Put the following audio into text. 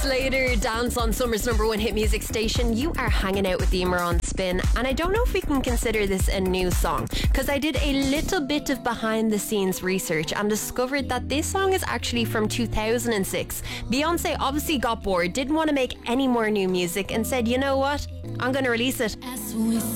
Hours later, dance on Summer's #1 hit music station. You are hanging out with Emer on Spin, and I don't know if we can consider this a new song, because I did a little bit of behind the scenes research and discovered that this song is actually from 2006. Beyonce obviously got bored, didn't want to make any more new music, and said, you know what, I'm going to release it.